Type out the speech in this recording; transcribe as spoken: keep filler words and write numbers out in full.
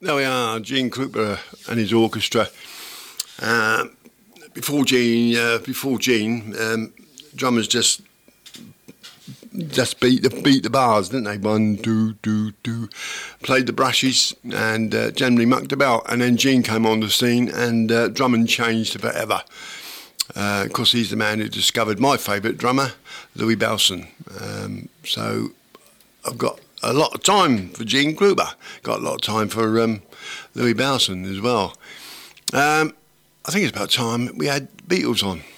There we are, Gene Krupa and his orchestra. Uh, before Gene, uh, before Gene, um, drummers just just beat the beat the bars, didn't they? One, two, two, two. Played the brushes and uh, generally mucked about. And then Gene came on the scene, and uh, drumming changed forever. Uh, of course, he's the man who discovered my favourite drummer, Louis Bellson. Um, so I've got a lot of time for Gene Krupa. Got a lot of time for um, Louis Bellson as well. Um, I think it's about time we had Beatles on.